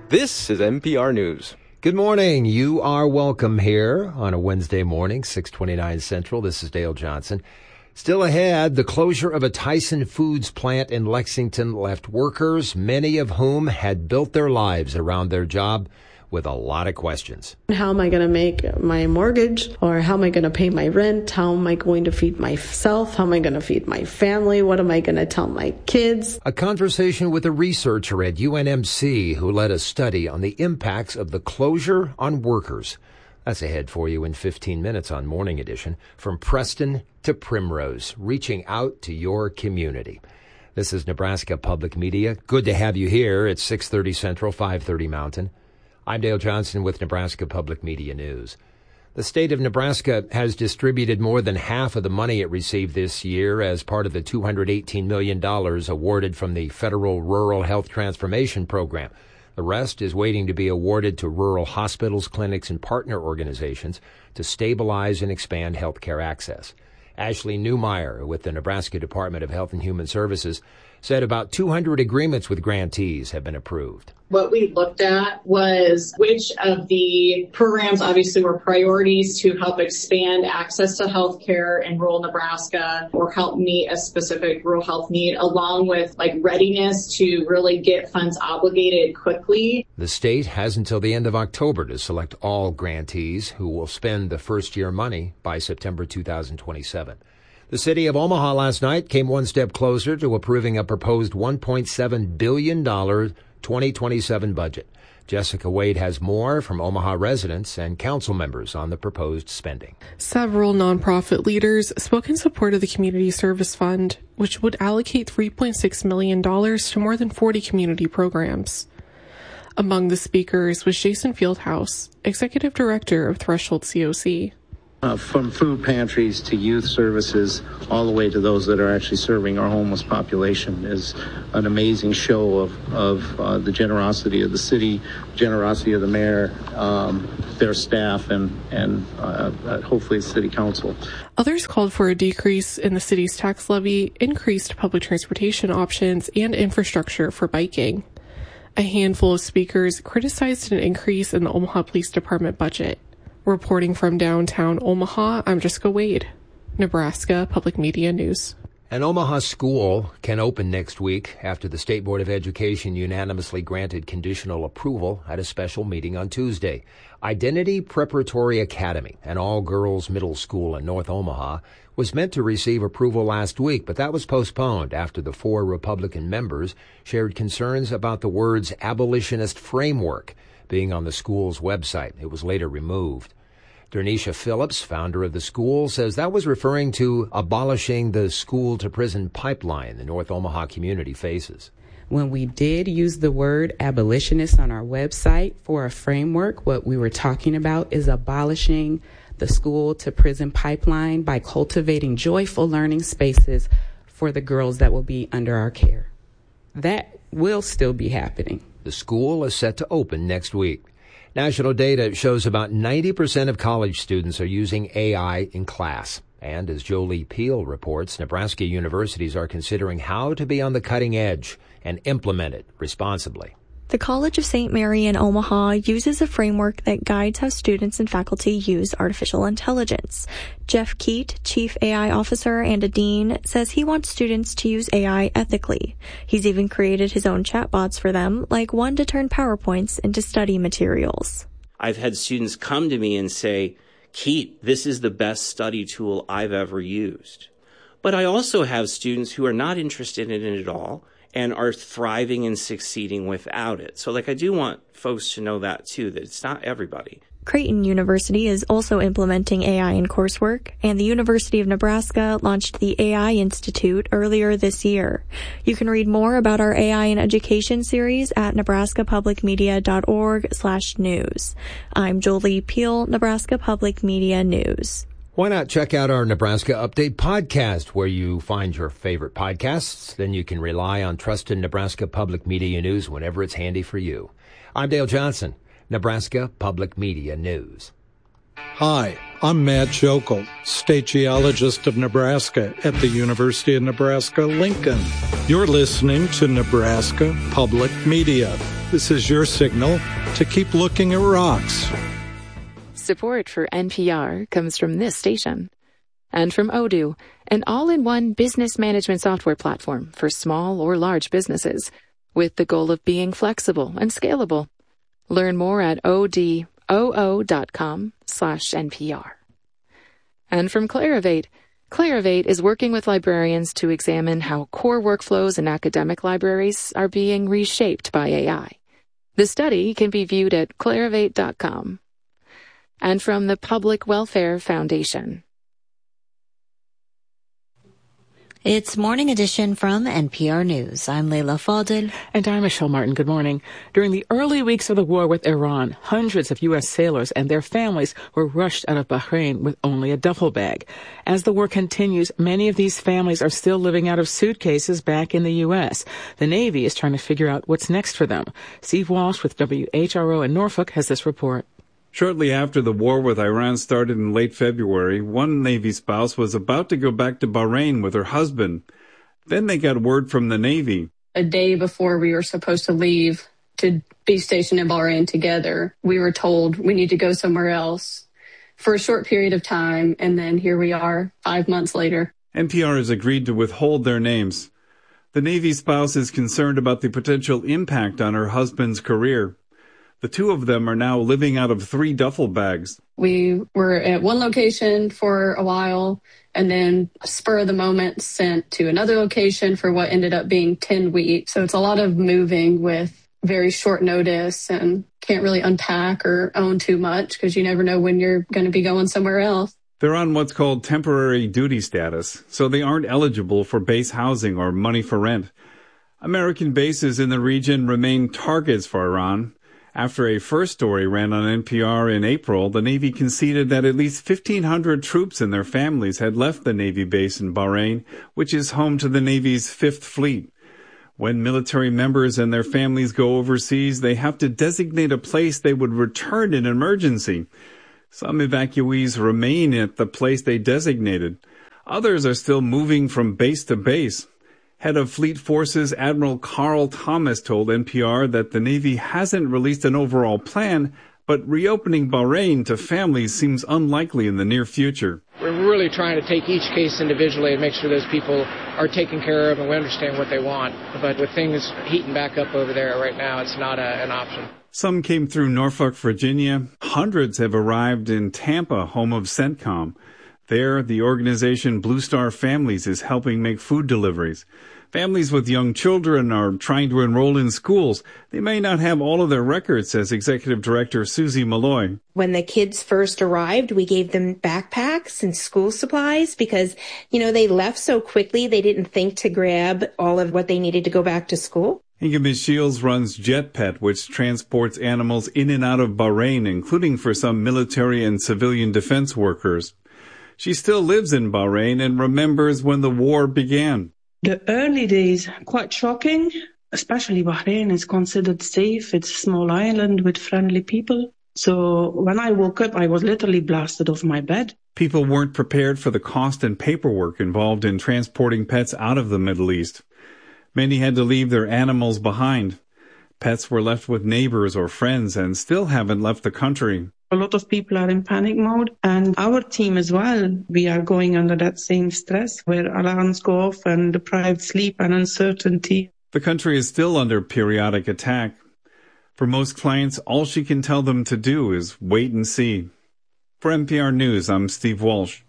This is NPR News. Good morning. You are welcome here on a Wednesday morning, 6:29 Central. This is Dale Johnson. Still ahead, the closure of a Tyson Foods plant in Lexington left workers, many of whom had built their lives around their job, with a lot of questions. How am I going to make my mortgage? Or how am I going to pay my rent? How am I going to feed myself? How am I going to feed my family? What am I going to tell my kids? A conversation with a researcher at UNMC who led a study on the impacts of the closure on workers. That's ahead for you in 15 minutes on Morning Edition. From Preston to Primrose, reaching out to your community. This is Nebraska Public Media. Good to have you here at 6:30 Central, 5:30 Mountain. I'm Dale Johnson with Nebraska Public Media News. The state of Nebraska has distributed more than half of the money it received this year as part of the $218 million awarded from the Federal Rural Health Transformation Program. The rest is waiting to be awarded to rural hospitals, clinics, and partner organizations to stabilize and expand health care access. Ashley Newmeyer with the Nebraska Department of Health and Human Services said about 200 agreements with grantees have been approved. What we looked at was which of the programs obviously were priorities to help expand access to health care in rural Nebraska or help meet a specific rural health need, along with readiness to really get funds obligated quickly. The state has until the end of October to select all grantees who will spend the first year money by September 2027. The city of Omaha last night came one step closer to approving a proposed $1.7 billion 2027 budget. Jessica Wade has more from Omaha residents and council members on the proposed spending. Several nonprofit leaders spoke in support of the Community Service Fund, which would allocate $3.6 million to more than 40 community programs. Among the speakers was Jason Fieldhouse, Executive Director of Threshold COC. From food pantries to youth services, all the way to those that are actually serving our homeless population, is an amazing show of the generosity of the city, generosity of the mayor, their staff, and hopefully the city council. Others called for a decrease in the city's tax levy, increased public transportation options, and infrastructure for biking. A handful of speakers criticized an increase in the Omaha Police Department budget. Reporting from downtown Omaha, I'm Jessica Wade, Nebraska Public Media News. An Omaha school can open next week after the State Board of Education unanimously granted conditional approval at a special meeting on Tuesday. Identity Preparatory Academy, an all-girls middle school in North Omaha, was meant to receive approval last week, but that was postponed after the 4 Republican members shared concerns about the words abolitionist framework being on the school's website. It was later removed. Dernisha Phillips, founder of the school, says that was referring to abolishing the school-to-prison pipeline the North Omaha community faces. When we did use the word abolitionist on our website for a framework, what we were talking about is abolishing the school-to-prison pipeline by cultivating joyful learning spaces for the girls that will be under our care. That will still be happening. The school is set to open next week. National data shows about 90% of college students are using AI in class. And as Jolie Peel reports, Nebraska universities are considering how to be on the cutting edge and implement it responsibly. The College of St. Mary in Omaha uses a framework that guides how students and faculty use artificial intelligence. Jeff Keat, Chief AI Officer and a Dean, says he wants students to use AI ethically. He's even created his own chatbots for them, like one to turn PowerPoints into study materials. I've had students come to me and say, Keat, this is the best study tool I've ever used. But I also have students who are not interested in it at all and are thriving and succeeding without it. So I do want folks to know that too, that it's not everybody. Creighton University is also implementing AI in coursework, and the University of Nebraska launched the AI Institute earlier this year. You can read more about our AI in Education series at nebraskapublicmedia.org/news. I'm Jolie Peel, Nebraska Public Media News. Why not check out our Nebraska Update podcast, where you find your favorite podcasts? Then you can rely on trusted Nebraska Public Media News whenever it's handy for you. I'm Dale Johnson, Nebraska Public Media News. Hi, I'm Matt Jokel, State Geologist of Nebraska at the University of Nebraska-Lincoln. You're listening to Nebraska Public Media. This is your signal to keep looking at rocks. Support for NPR comes from this station. And from Odoo, an all-in-one business management software platform for small or large businesses, with the goal of being flexible and scalable. Learn more at odoo.com/NPR. And from Clarivate, Clarivate is working with librarians to examine how core workflows in academic libraries are being reshaped by AI. The study can be viewed at clarivate.com. And from the Public Welfare Foundation. It's Morning Edition from NPR News. I'm Leila Fadel. And I'm Michelle Martin. Good morning. During the early weeks of the war with Iran, hundreds of U.S. sailors and their families were rushed out of Bahrain with only a duffel bag. As the war continues, many of these families are still living out of suitcases back in the U.S. The Navy is trying to figure out what's next for them. Steve Walsh with WHRO in Norfolk has this report. Shortly after the war with Iran started in late February, one Navy spouse was about to go back to Bahrain with her husband. Then they got word from the Navy. A day before we were supposed to leave to be stationed in Bahrain together, we were told we need to go somewhere else for a short period of time, and then here we are 5 months later. NPR has agreed to withhold their names. The Navy spouse is concerned about the potential impact on her husband's career. The two of them are now living out of 3 duffel bags. We were at one location for a while and then spur of the moment sent to another location for what ended up being 10 weeks. So it's a lot of moving with very short notice and can't really unpack or own too much because you never know when you're going to be going somewhere else. They're on what's called temporary duty status, so they aren't eligible for base housing or money for rent. American bases in the region remain targets for Iran. After a first story ran on NPR in April, the Navy conceded that at least 1,500 troops and their families had left the Navy base in Bahrain, which is home to the Navy's 5th Fleet. When military members and their families go overseas, they have to designate a place they would return in an emergency. Some evacuees remain at the place they designated. Others are still moving from base to base. Head of Fleet Forces Admiral Carl Thomas told NPR that the Navy hasn't released an overall plan, but reopening Bahrain to families seems unlikely in the near future. We're really trying to take each case individually and make sure those people are taken care of and we understand what they want. But with things heating back up over there right now, it's not an option. Some came through Norfolk, Virginia. Hundreds have arrived in Tampa, home of CENTCOM. There, the organization Blue Star Families is helping make food deliveries. Families with young children are trying to enroll in schools. They may not have all of their records, says Executive Director Susie Malloy. When the kids first arrived, we gave them backpacks and school supplies because, they left so quickly they didn't think to grab all of what they needed to go back to school. Ms. Shields runs JetPet, which transports animals in and out of Bahrain, including for some military and civilian defense workers. She still lives in Bahrain and remembers when the war began. The early days, quite shocking, especially Bahrain is considered safe. It's a small island with friendly people. So when I woke up, I was literally blasted off my bed. People weren't prepared for the cost and paperwork involved in transporting pets out of the Middle East. Many had to leave their animals behind. Pets were left with neighbors or friends and still haven't left the country. A lot of people are in panic mode, and our team as well. We are going under that same stress where alarms go off and deprived sleep and uncertainty. The country is still under periodic attack. For most clients, all she can tell them to do is wait and see. For NPR News, I'm Steve Walsh.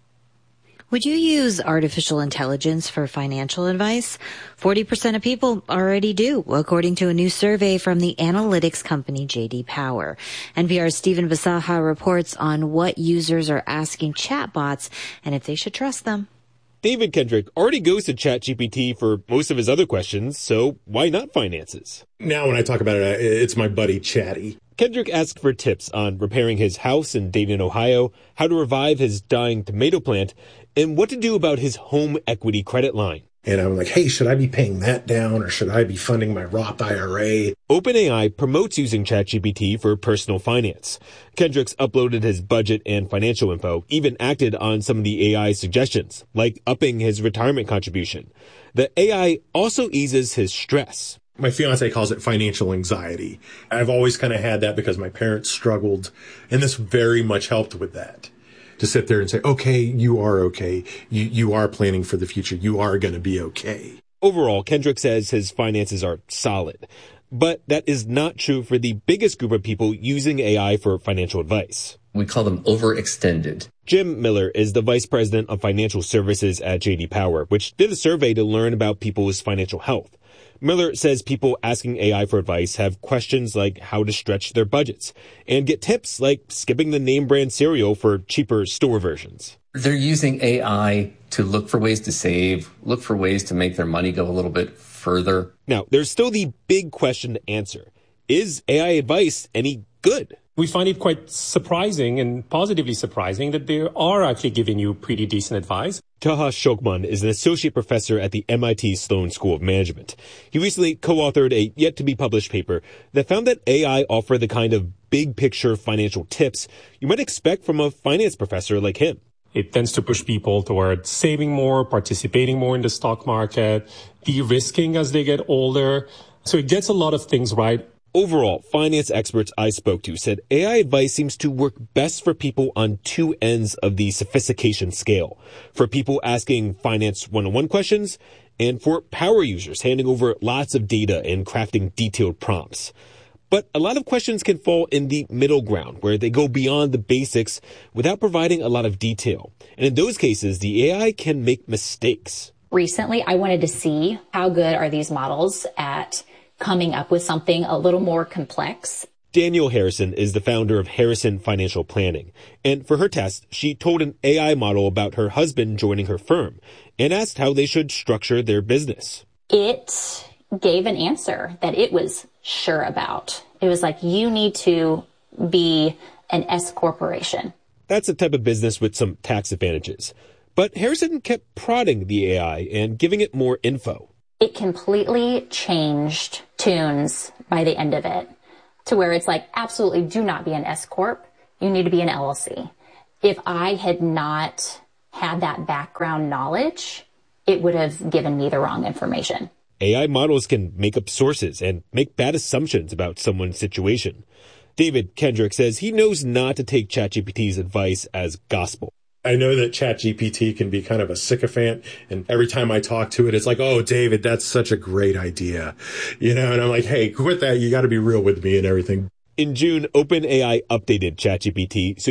Would you use artificial intelligence for financial advice? 40% of people already do, according to a new survey from the analytics company J.D. Power. NPR's Stephen Basaha reports on what users are asking chatbots and if they should trust them. David Kendrick already goes to ChatGPT for most of his other questions, so why not finances? Now when I talk about it, it's my buddy Chatty. Kendrick asked for tips on repairing his house in Dayton, Ohio, how to revive his dying tomato plant, and what to do about his home equity credit line. And I'm like, hey, should I be paying that down or should I be funding my Roth IRA? OpenAI promotes using ChatGPT for personal finance. Kendrick's uploaded his budget and financial info, even acted on some of the AI suggestions, like upping his retirement contribution. The AI also eases his stress. My fiance calls it financial anxiety. I've always kind of had that because my parents struggled, and this very much helped with that. To sit there and say, okay, you are okay. You are planning for the future. You are going to be okay. Overall, Kendrick says his finances are solid. But that is not true for the biggest group of people using AI for financial advice. We call them overextended. Jim Miller is the vice president of financial services at JD Power, which did a survey to learn about people's financial health. Miller says people asking AI for advice have questions like how to stretch their budgets and get tips like skipping the name brand cereal for cheaper store versions. They're using AI to look for ways to save, look for ways to make their money go a little bit further. Now, there's still the big question to answer. Is AI advice any good? We find it quite surprising and positively surprising that they are actually giving you pretty decent advice. Taha Shokman is an associate professor at the MIT Sloan School of Management. He recently co-authored a yet-to-be-published paper that found that AI offer the kind of big-picture financial tips you might expect from a finance professor like him. It tends to push people towards saving more, participating more in the stock market, de-risking as they get older. So it gets a lot of things right. Overall, finance experts I spoke to said AI advice seems to work best for people on two ends of the sophistication scale. For people asking finance one-on-one questions, and for power users handing over lots of data and crafting detailed prompts. But a lot of questions can fall in the middle ground, where they go beyond the basics without providing a lot of detail. And in those cases, the AI can make mistakes. Recently, I wanted to see how good are these models at coming up with something a little more complex. Danielle Harrison is the founder of Harrison Financial Planning. And for her test, she told an AI model about her husband joining her firm and asked how they should structure their business. It gave an answer that it was sure about. It was like, you need to be an S corporation. That's a type of business with some tax advantages. But Harrison kept prodding the AI and giving it more info. It completely changed tunes by the end of it to where it's like, absolutely do not be an S corp. You need to be an LLC. If I had not had that background knowledge, it would have given me the wrong information. AI models can make up sources and make bad assumptions about someone's situation. David Kendrick says he knows not to take ChatGPT's advice as gospel. I know that ChatGPT can be kind of a sycophant, and every time I talk to it, it's like, oh, David, that's such a great idea. And I'm like, hey, quit that. You got to be real with me and everything. In June, OpenAI updated ChatGPT so